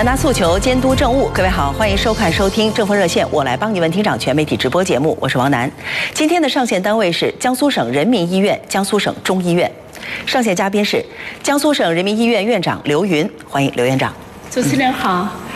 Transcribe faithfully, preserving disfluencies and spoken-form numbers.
传达诉求，监督政务。各位好，欢迎收看收听政风热线，我来帮你问厅长全媒体直播节目，我是王楠。今天的上线单位是江苏省人民医院、江苏省中医院，上线嘉宾是江苏省人民医院院长刘云，欢迎刘院长。 主持人好，